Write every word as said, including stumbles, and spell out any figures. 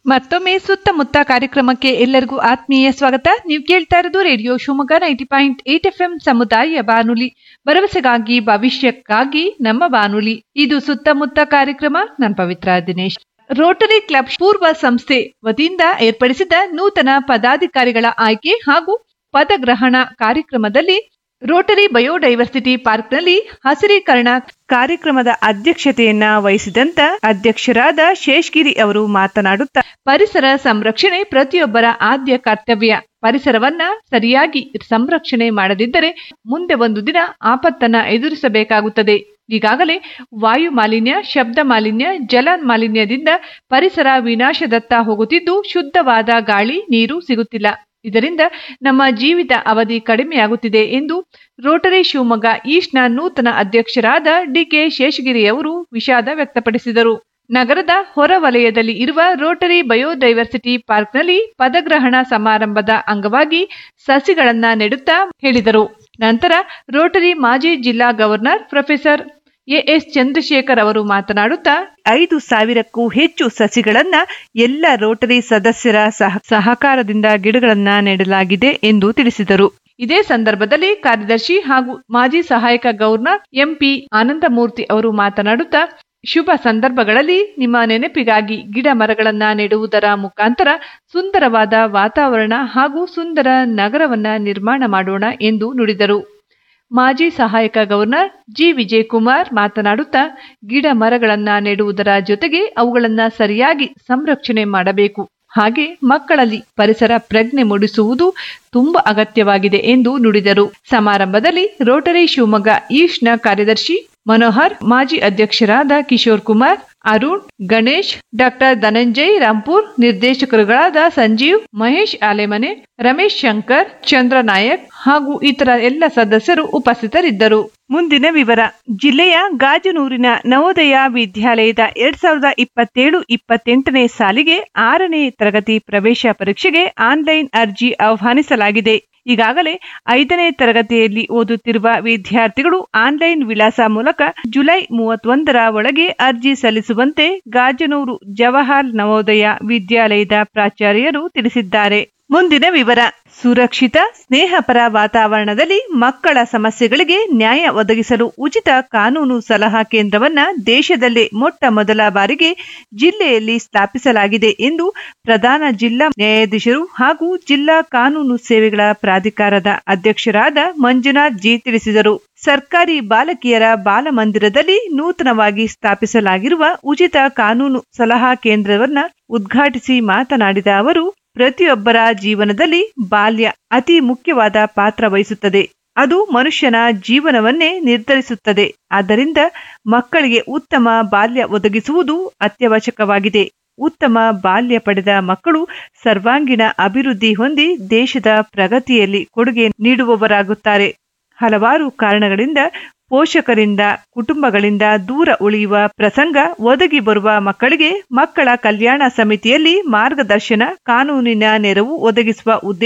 ಮತ್ತೊಮ್ಮೆ ಸುತ್ತಮುತ್ತ ಕಾರ್ಯಕ್ರಮಕ್ಕೆ ಎಲ್ಲರಿಗೂ ಆತ್ಮೀಯ ಸ್ವಾಗತ. ನೀವು ಕೇಳ್ತಾ ಇರೋದು radio Shivamogga ninety point eight F M ಸಮುದಾಯ ಬಾನುಲಿ, ಭರವಸೆಗಾಗಿ ಭವಿಷ್ಯಕ್ಕಾಗಿ ನಮ್ಮ ಬಾನುಲಿ. ಇದು ಸುತ್ತಮುತ್ತ ಕಾರ್ಯಕ್ರಮ. ನಾನು ಪವಿತ್ರ ದಿನೇಶ್. ರೋಟರಿ ಕ್ಲಬ್ ಪೂರ್ವ ಸಂಸ್ಥೆ ವತಿಯಿಂದ ಏರ್ಪಡಿಸಿದ ನೂತನ ಪದಾಧಿಕಾರಿಗಳ ಆಯ್ಕೆ ಹಾಗೂ ಪದಗ್ರಹಣ ಕಾರ್ಯಕ್ರಮದಲ್ಲಿ ರೋಟರಿ ಬಯೋಡೈವರ್ಸಿಟಿ ಪಾರ್ಕ್ನಲ್ಲಿ ಹಸಿರೀಕರಣ ಕಾರ್ಯಕ್ರಮದ ಅಧ್ಯಕ್ಷತೆಯನ್ನ ವಹಿಸಿದಂತ ಅಧ್ಯಕ್ಷರಾದ ಶೇಷಗಿರಿ ಅವರು ಮಾತನಾಡುತ್ತಾ, ಪರಿಸರ ಸಂರಕ್ಷಣೆ ಪ್ರತಿಯೊಬ್ಬರ ಆದ್ಯ ಕರ್ತವ್ಯ. ಪರಿಸರವನ್ನ ಸರಿಯಾಗಿ ಸಂರಕ್ಷಣೆ ಮಾಡದಿದ್ದರೆ ಮುಂದೆ ಒಂದು ದಿನ ಆಪತ್ತನ್ನ ಎದುರಿಸಬೇಕಾಗುತ್ತದೆ. ಈಗಾಗಲೇ ವಾಯು ಮಾಲಿನ್ಯ, ಶಬ್ದ ಮಾಲಿನ್ಯ, ಜಲ ಮಾಲಿನ್ಯದಿಂದ ಪರಿಸರ ವಿನಾಶದತ್ತ ಹೋಗುತ್ತಿದ್ದು ಶುದ್ಧವಾದ ಗಾಳಿ, ನೀರು ಸಿಗುತ್ತಿಲ್ಲ. ಇದರಿಂದ ನಮ್ಮ ಜೀವಿತ ಅವಧಿ ಕಡಿಮೆಯಾಗುತ್ತಿದೆ ಎಂದು ರೋಟರಿ ಶಿವಮೊಗ್ಗ ಈಸ್ಟ್ನ ನೂತನ ಅಧ್ಯಕ್ಷರಾದ ಡಿಕೆ ಶೇಷಗಿರಿ ಅವರು ವಿಷಾದ ವ್ಯಕ್ತಪಡಿಸಿದರು. ನಗರದ ಹೊರವಲಯದಲ್ಲಿ ಇರುವ ರೋಟರಿ ಬಯೋಡೈವರ್ಸಿಟಿ ಪಾರ್ಕ್ನಲ್ಲಿ ಪದಗ್ರಹಣ ಸಮಾರಂಭದ ಅಂಗವಾಗಿ ಸಸಿಗಳನ್ನ ನೆಡುತ್ತಾ ಹೇಳಿದರು. ನಂತರ ರೋಟರಿ ಮಾಜಿ ಜಿಲ್ಲಾ ಗವರ್ನರ್ ಪ್ರೊಫೆಸರ್ ಎಎಸ್ ಚಂದ್ರಶೇಖರ್ ಅವರು ಮಾತನಾಡುತ್ತಾ, ಐದು ಸಾವಿರಕ್ಕೂ ಹೆಚ್ಚು ಸಸಿಗಳನ್ನ ಎಲ್ಲ ರೋಟರಿ ಸದಸ್ಯರ ಸಹ ಸಹಕಾರದಿಂದ ಗಿಡಗಳನ್ನ ನೆಡಲಾಗಿದೆ ಎಂದು ತಿಳಿಸಿದರು. ಇದೇ ಸಂದರ್ಭದಲ್ಲಿ ಕಾರ್ಯದರ್ಶಿ ಹಾಗೂ ಮಾಜಿ ಸಹಾಯಕ ಗವರ್ನರ್ ಎಂಪಿ ಆನಂದಮೂರ್ತಿ ಅವರು ಮಾತನಾಡುತ್ತಾ, ಶುಭ ಸಂದರ್ಭಗಳಲ್ಲಿ ನಿಮ್ಮ ನೆನಪಿಗಾಗಿ ಗಿಡ ಮರಗಳನ್ನ ನೆಡುವುದರ ಮುಖಾಂತರ ಸುಂದರವಾದ ವಾತಾವರಣ ಹಾಗೂ ಸುಂದರ ನಗರವನ್ನ ನಿರ್ಮಾಣ ಮಾಡೋಣ ಎಂದು ನುಡಿದರು. ಮಾಜಿ ಸಹಾಯಕ ಗವರ್ನರ್ ಜಿ ವಿಜಯಕುಮಾರ್ ಮಾತನಾಡುತ್ತಾ, ಗಿಡ ಮರಗಳನ್ನ ನೆಡುವುದರ ಜೊತೆಗೆ ಅವುಗಳನ್ನ ಸರಿಯಾಗಿ ಸಂರಕ್ಷಣೆ ಮಾಡಬೇಕು. ಹಾಗೆ ಮಕ್ಕಳಲ್ಲಿ ಪರಿಸರ ಪ್ರಜ್ಞೆ ಮೂಡಿಸುವುದು ತುಂಬಾ ಅಗತ್ಯವಾಗಿದೆ ಎಂದು ನುಡಿದರು. ಸಮಾರಂಭದಲ್ಲಿ ರೋಟರಿ ಶಿವಮೊಗ್ಗ ಈಸ್ಟ್ನ ಕಾರ್ಯದರ್ಶಿ ಮನೋಹರ್, ಮಾಜಿ ಅಧ್ಯಕ್ಷರಾದ ಕಿಶೋರ್ ಕುಮಾರ್, ಅರುಣ್, ಗಣೇಶ್, ಡಾಕ್ಟರ್ ಧನಂಜಯ್ ರಾಂಪುರ್, ನಿರ್ದೇಶಕರುಗಳಾದ ಸಂಜೀವ್, ಮಹೇಶ್ ಆಲೆಮನೆ, ರಮೇಶ್ ಶಂಕರ್, ಚಂದ್ರ ನಾಯಕ್ ಹಾಗೂ ಇತರ ಎಲ್ಲ ಸದಸ್ಯರು ಉಪಸ್ಥಿತರಿದ್ದರು. ಮುಂದಿನ ವಿವರ. ಜಿಲ್ಲೆಯ ಗಾಜನೂರಿನ ನವೋದಯ ವಿದ್ಯಾಲಯದ ಎರಡ್ ಸಾವಿರದ ಇಪ್ಪತ್ತೇಳು ಇಪ್ಪತ್ತೆಂಟನೇ ಸಾಲಿಗೆ ಆರನೇ ತರಗತಿ ಪ್ರವೇಶ ಪರೀಕ್ಷೆಗೆ ಆನ್ಲೈನ್ ಅರ್ಜಿ ಆಹ್ವಾನಿಸಲಾಗಿದೆ. ಈಗಾಗಲೇ ಐದನೇ ತರಗತಿಯಲ್ಲಿ ಓದುತ್ತಿರುವ ವಿದ್ಯಾರ್ಥಿಗಳು ಆನ್ಲೈನ್ ವಿಳಾಸ ಮೂಲಕ ಜುಲೈ ಮೂವತ್ತೊಂದರ ಒಳಗೆ ಅರ್ಜಿ ಸಲ್ಲಿಸುವಂತೆ ಗಾಜನೂರು ಜವಾಹರ್ ನವೋದಯ ವಿದ್ಯಾಲಯದ ಪ್ರಾಚಾರ್ಯರು ತಿಳಿಸಿದ್ದಾರೆ. ಮುಂದಿನ ವಿವರ. ಸುರಕ್ಷಿತ ಸ್ನೇಹಪರ ವಾತಾವರಣದಲ್ಲಿ ಮಕ್ಕಳ ಸಮಸ್ಯೆಗಳಿಗೆ ನ್ಯಾಯ ಒದಗಿಸಲು ಉಚಿತ ಕಾನೂನು ಸಲಹಾ ಕೇಂದ್ರವನ್ನ ದೇಶದಲ್ಲೇ ಮೊಟ್ಟ ಮೊದಲ ಬಾರಿಗೆ ಜಿಲ್ಲೆಯಲ್ಲಿ ಸ್ಥಾಪಿಸಲಾಗಿದೆ ಎಂದು ಪ್ರಧಾನ ಜಿಲ್ಲಾ ನ್ಯಾಯಾಧೀಶರು ಹಾಗೂ ಜಿಲ್ಲಾ ಕಾನೂನು ಸೇವೆಗಳ ಪ್ರಾಧಿಕಾರದ ಅಧ್ಯಕ್ಷರಾದ ಮಂಜುನಾಥ್ ಜಿ ತಿಳಿಸಿದರು. ಸರ್ಕಾರಿ ಬಾಲಕಿಯರ ಬಾಲಮಂದಿರದಲ್ಲಿ ನೂತನವಾಗಿ ಸ್ಥಾಪಿಸಲಾಗಿರುವ ಉಚಿತ ಕಾನೂನು ಸಲಹಾ ಕೇಂದ್ರವನ್ನ ಉದ್ಘಾಟಿಸಿ ಮಾತನಾಡಿದ ಅವರು, ಪ್ರತಿಯೊಬ್ಬರ ಜೀವನದಲ್ಲಿ ಬಾಲ್ಯ ಅತಿ ಮುಖ್ಯವಾದ ಪಾತ್ರ ವಹಿಸುತ್ತದೆ. ಅದು ಮನುಷ್ಯನ ಜೀವನವನ್ನೇ ನಿರ್ಧರಿಸುತ್ತದೆ. ಆದ್ದರಿಂದ ಮಕ್ಕಳಿಗೆ ಉತ್ತಮ ಬಾಲ್ಯ ಒದಗಿಸುವುದು ಅತ್ಯವಶ್ಯಕವಾಗಿದೆ. ಉತ್ತಮ ಬಾಲ್ಯ ಪಡೆದ ಮಕ್ಕಳು ಸರ್ವಾಂಗೀಣ ಅಭಿವೃದ್ಧಿ ಹೊಂದಿ ದೇಶದ ಪ್ರಗತಿಯಲ್ಲಿ ಕೊಡುಗೆ ನೀಡುವವರಾಗುತ್ತಾರೆ. ಹಲವಾರು ಕಾರಣಗಳಿಂದ ಪೋಷಕರಿಂದ, ಕುಟುಂಬಗಳಿಂದ ದೂರ ಉಳಿಯುವ ಪ್ರಸಂಗ ಒದಗಿ ಬರುವ ಮಕ್ಕಳಿಗೆ ಮಕ್ಕಳ ಕಲ್ಯಾಣ ಸಮಿತಿಯಲ್ಲಿ ಮಾರ್ಗದರ್ಶನ, ಕಾನೂನಿನ ನೆರವು ಒದಗಿಸುವ ಉದ್ದೇಶ